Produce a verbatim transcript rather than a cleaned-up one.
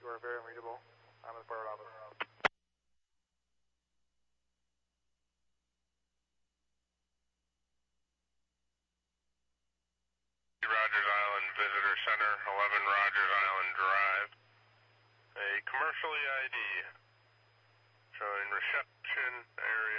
are very unreadable. I'm at the private office. Rogers Island Visitor Center, eleven Rogers Island Drive. A commercially I D showing reception area